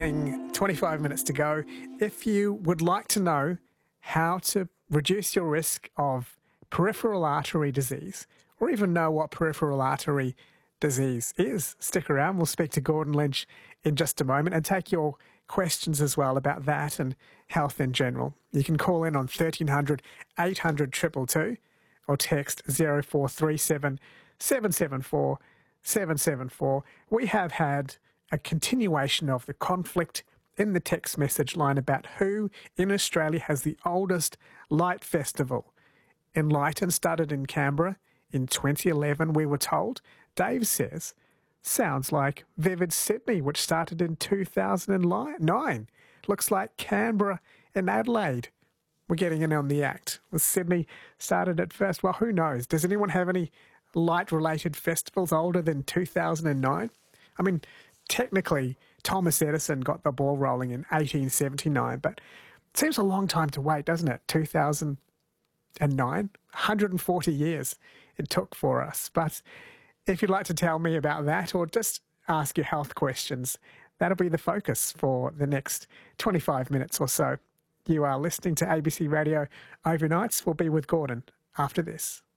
listening. 25 minutes to go. If you would like to know how to reduce your risk of peripheral artery disease, or even know what peripheral artery disease is, stick around. We'll speak to Gordon Lynch in just a moment and take your questions as well about that and health in general. You can call in on 1300 800 222 or text 0437 774 774. We have had a continuation of the conflict in the text message line about who in Australia has the oldest light festival. Enlighten started in Canberra in 2011, we were told. Dave says, sounds like Vivid Sydney, which started in 2009. Looks like Canberra and Adelaide. We're getting in on the act. Was Sydney started at first? Well, who knows? Does anyone have any light-related festivals older than 2009? I mean, technically, Thomas Edison got the ball rolling in 1879, but it seems a long time to wait, doesn't it? 2009? 140 years it took for us. But if you'd like to tell me about that or just ask your health questions, that'll be the focus for the next 25 minutes or so. You are listening to ABC Radio Overnights. We'll be with Gordon after this.